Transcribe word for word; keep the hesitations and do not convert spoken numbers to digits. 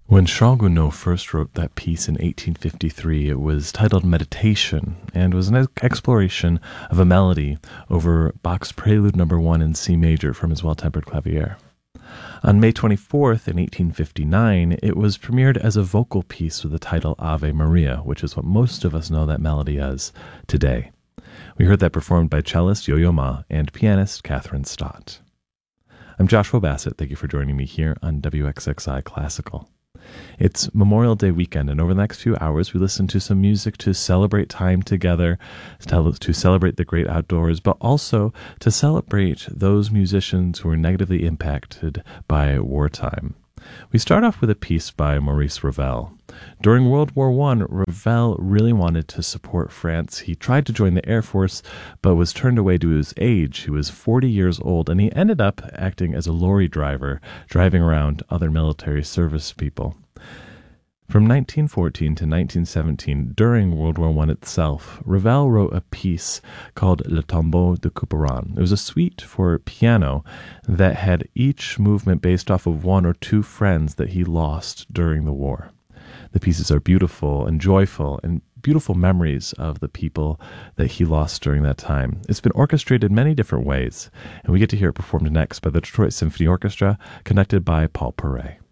When Charles Gounod first wrote that piece in eighteen fifty-three, it was titled Meditation and was an exploration of a melody over Bach's Prelude Number One in C major from his Well-Tempered Clavier. On May twenty-fourth in eighteen fifty-nine, it was premiered as a vocal piece with the title Ave Maria, which is what most of us know that melody as today. We heard that performed by cellist Yo-Yo Ma and pianist Catherine Stott. I'm Joshua Bassett. Thank you for joining me here on W X X I Classical. It's Memorial Day weekend, and over the next few hours, we listen to some music to celebrate time together, to celebrate the great outdoors, but also to celebrate those musicians who were negatively impacted by wartime. We start off with a piece by Maurice Ravel. During World War One, Ravel really wanted to support France. He tried to join the Air Force, but was turned away due to his age. He was forty years old, and he ended up acting as a lorry driver, driving around other military service people. From nineteen fourteen to nineteen seventeen, during World War One itself, Ravel wrote a piece called Le Tombeau de Couperin. It was a suite for piano that had each movement based off of one or two friends that he lost during the war. The pieces are beautiful and joyful and beautiful memories of the people that he lost during that time. It's been orchestrated many different ways, and we get to hear it performed next by the Detroit Symphony Orchestra, conducted by Paul Perret.